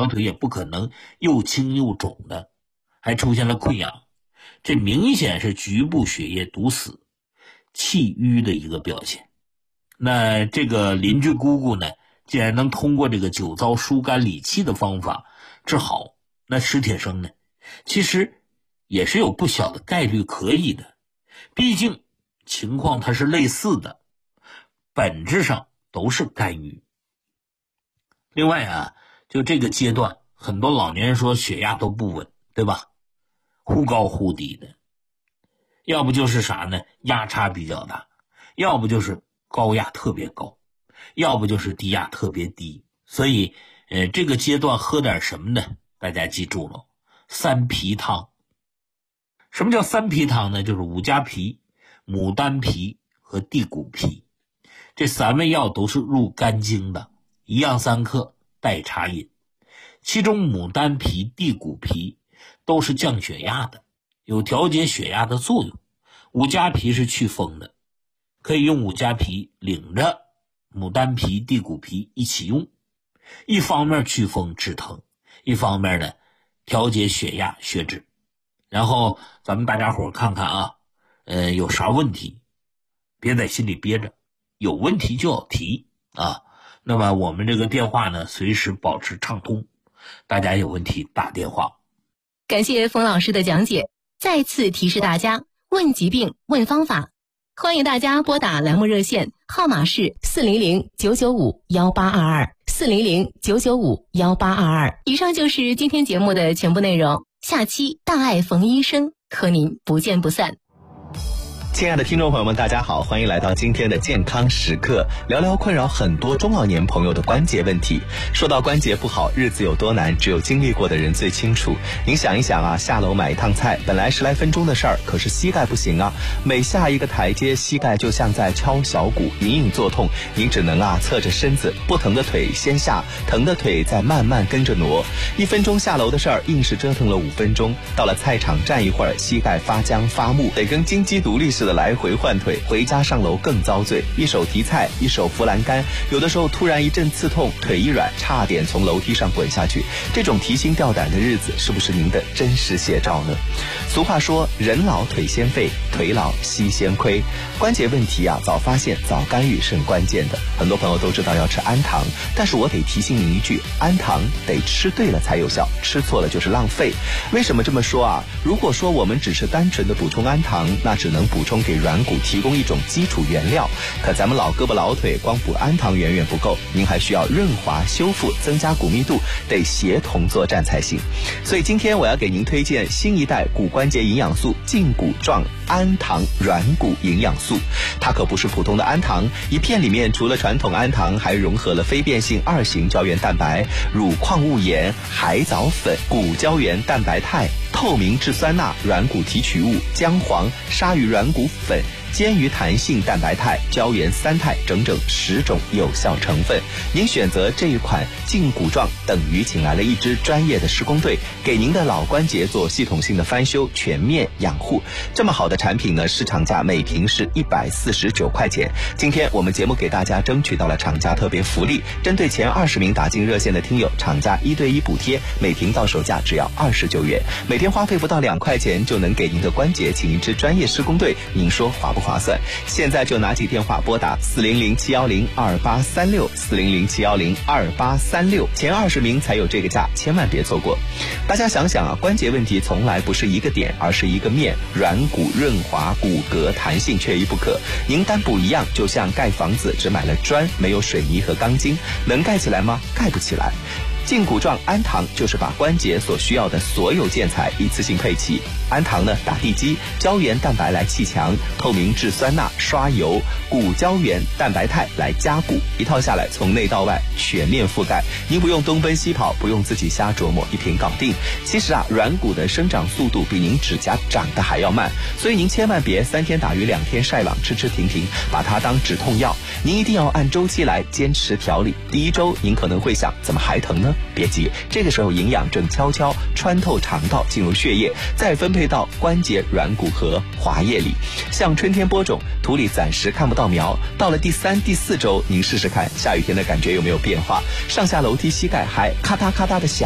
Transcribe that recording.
条腿也不可能又青又肿的，还出现了溃疡，这明显是局部血液堵死、气瘀的一个表现。那这个邻居姑姑呢，既然能通过这个酒糟疏肝理气的方法治好，那史铁生呢，其实也是有不小的概率可以的，毕竟情况它是类似的，本质上都是肝郁。另外啊，就这个阶段，很多老年人说血压都不稳，对吧？忽高忽低的，要不就是啥呢？压差比较大，要不就是高压特别高，要不就是低压特别低。所以这个阶段喝点什么呢？大家记住了，三皮汤。什么叫三皮汤呢？就是五加皮、牡丹皮和地骨皮，这3味药都是入肝经的，一样3克，代茶饮。其中牡丹皮、地骨皮都是降血压的，有调节血压的作用。五加皮是祛风的，可以用五加皮领着牡丹皮、地骨皮一起用，一方面祛风止疼，一方面呢调节血压血脂。然后咱们大家伙看看啊，有啥问题别在心里憋着，有问题就要提啊。那么我们这个电话呢随时保持畅通，大家有问题打电话。 感谢冯老师的讲解，再次提示大家，问疾病问方法，欢迎大家拨打栏目热线，号码是400-995-1822，400-995-1822。以上就是今天节目的全部内容，下期大爱冯医生和您不见不散。 亲爱的听众朋友们，大家好，欢迎来到今天的健康时刻，聊聊困扰很多中老年朋友的关节问题。说到关节不好，日子有多难，只有经历过的人最清楚。您想一想啊，下楼买一趟菜，本来10来分钟的事儿，可是膝盖不行啊，每下一个台阶，膝盖就像在敲小鼓，隐隐作痛。您只能侧着身子，不疼的腿先下，疼的腿再慢慢跟着挪。1分钟下楼的事儿，硬是折腾了5分钟。到了菜场站一会儿，膝盖发僵发木，得跟金鸡独立似的来回换腿，回家上楼更遭罪，一手提菜，一手扶栏杆，有的时候突然一阵刺痛，腿一软，差点从楼梯上滚下去。这种提心吊胆的日子，是不是您的真实写照呢？俗话说，人老腿先废，腿老膝先亏。关节问题早发现早干预是很关键的。很多朋友都知道要吃氨糖，但是我得提醒您一句，氨糖得吃对了才有效，吃错了就是浪费。为什么这么说如果说我们只是单纯的补充氨糖，那只能补充给软骨提供一种基础原料，可咱们老胳膊老腿光补氨糖远远不够，您还需要润滑修复，增加骨密度，得协同作战才行。所以今天我要给您推荐新一代骨关节营养素胫骨状氨糖软骨营养素。它可不是普通的氨糖，一片里面除了传统氨糖，还融合了非变性2型胶原蛋白、乳矿物盐、海藻粉、骨胶原蛋白肽、透明质酸钠、软骨提取物、姜黄、鲨鱼软骨粉、坚鱼弹性蛋白肽、胶原3肽，整整10种有效成分。您选择这一款胫骨状，等于请来了一支专业的施工队，给您的老关节做系统性的翻修，全面养护。这么好的产品呢，市场价每瓶是149块钱。今天我们节目给大家争取到了厂家特别福利，针对前20名打进热线的听友，厂家1对1补贴，每瓶到手价只要29元，每天花费不到2块钱就能给您的关节请一支专业施工队，您说划不划算？现在就拿起电话拨打400-710-2836，400-710-2836，前20名才有这个价，千万别错过。大家想想关节问题从来不是一个点，而是一个面，软骨润滑、骨骼弹性缺一不可。您单补一样，就像盖房子只买了砖，没有水泥和钢筋，能盖起来吗？盖不起来。胫骨状氨糖就是把关节所需要的所有建材一次性配齐，氨糖呢打地基，胶原蛋白来砌墙，透明质酸钠刷油，骨胶原蛋白肽来加固，一套下来从内到外全面覆盖，您不用东奔西跑，不用自己瞎琢磨，一瓶搞定。其实软骨的生长速度比您指甲长得还要慢，所以您千万别3天打鱼2天晒网，吃停停，把它当止痛药。您一定要按周期来坚持调理。第1周您可能会想，怎么还疼呢？别急，这个时候营养正悄悄穿透肠道进入血液，再分配到关节、软骨和滑液里。像春天播种，土里暂时看不到苗，到了第3、第4周，您试试看，下雨天的感觉有没有变化？上下楼梯膝盖还咔嗒咔嗒的响。